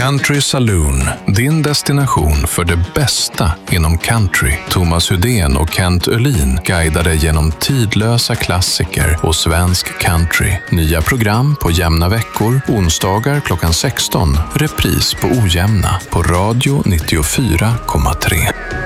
Country Saloon, din destination för det bästa inom country. Thomas Hudén och Kent Öhlin guidar dig genom tidlösa klassiker och svensk country. Nya program på jämna veckor, onsdagar klockan 16. Repris på ojämna på Radio 94,3.